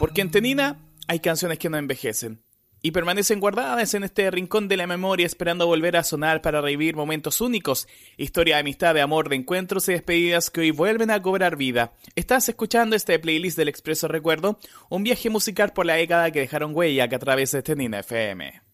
Porque en Tenina hay canciones que no envejecen y permanecen guardadas en este rincón de la memoria esperando volver a sonar para revivir momentos únicos, historia de amistad, de amor, de encuentros y despedidas que hoy vuelven a cobrar vida. Estás escuchando este playlist del Expreso Recuerdo, un viaje musical por la década que dejaron huella que a través de Tenina FM.